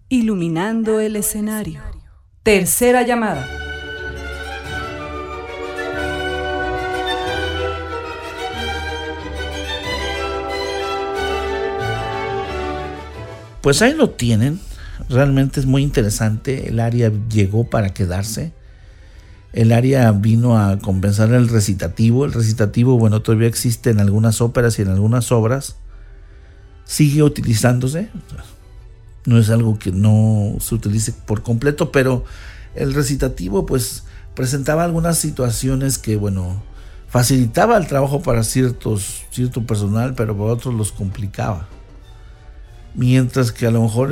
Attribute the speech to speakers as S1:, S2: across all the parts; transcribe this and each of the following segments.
S1: Iluminando el escenario. Tercera llamada.
S2: Pues ahí lo tienen. Realmente es muy interesante. El aria llegó para quedarse. El aria vino a compensar el recitativo. El recitativo, bueno, todavía existe en algunas óperas y en algunas obras. Sigue utilizándose. No es algo que no se utilice por completo, pero el recitativo pues presentaba algunas situaciones que, bueno, facilitaba el trabajo para cierto personal, pero para otros los complicaba. Mientras que a lo mejor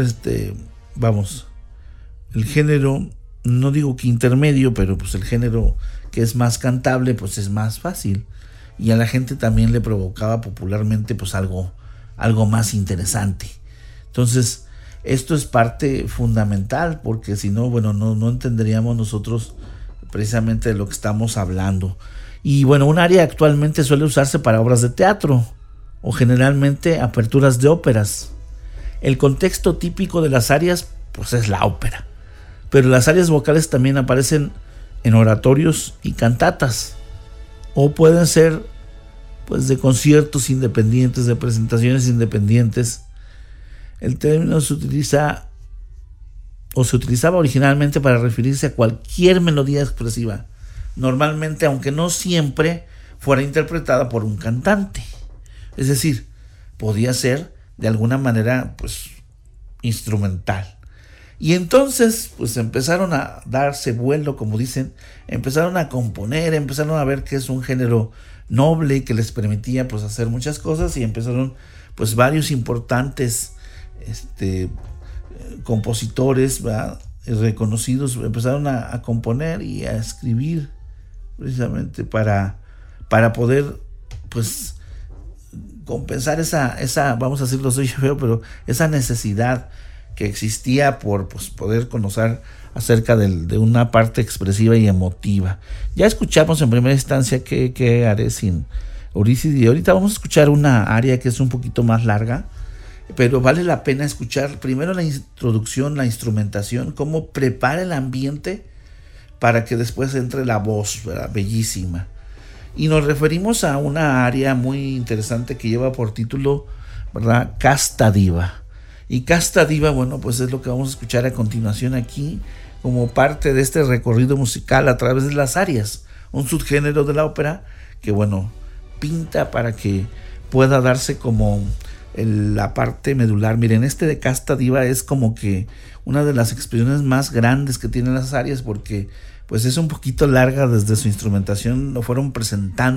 S2: el género, no digo que intermedio, pero pues el género que es más cantable pues es más fácil, y a la gente también le provocaba popularmente pues algo más interesante. Entonces esto es parte fundamental, porque si no, bueno, no entenderíamos nosotros precisamente de lo que estamos hablando. Y bueno, un aria actualmente suele usarse para obras de teatro o generalmente aperturas de óperas. El contexto típico de las arias pues es la ópera, pero las arias vocales también aparecen en oratorios y cantatas, o pueden ser pues de conciertos independientes, de presentaciones independientes. El término se utilizaba originalmente para referirse a cualquier melodía expresiva, normalmente, aunque no siempre, fuera interpretada por un cantante. Es decir, podía ser de alguna manera pues instrumental. Y entonces pues empezaron a darse vuelo, como dicen, empezaron a componer, empezaron a ver que es un género noble que les permitía pues hacer muchas cosas, y empezaron pues varios importantes compositores, ¿verdad?, reconocidos, empezaron a componer y a escribir precisamente para poder pues compensar esa vamos a decirlo, soy feo, pero esa necesidad que existía por pues poder conocer acerca de una parte expresiva y emotiva. Ya escuchamos en primera instancia que haré sin Eurídice, y ahorita vamos a escuchar una aria que es un poquito más larga, pero vale la pena escuchar primero la introducción, la instrumentación, cómo prepara el ambiente para que después entre la voz, ¿verdad?, bellísima. Y nos referimos a una aria muy interesante que lleva por título, ¿verdad?, Casta Diva. Y Casta Diva, bueno, pues es lo que vamos a escuchar a continuación aquí, como parte de este recorrido musical a través de las arias, un subgénero de la ópera que, bueno, pinta para que pueda darse como la parte medular. Miren, de Casta Diva es como que una de las expresiones más grandes que tienen las arias, porque pues es un poquito larga desde su instrumentación, lo fueron presentando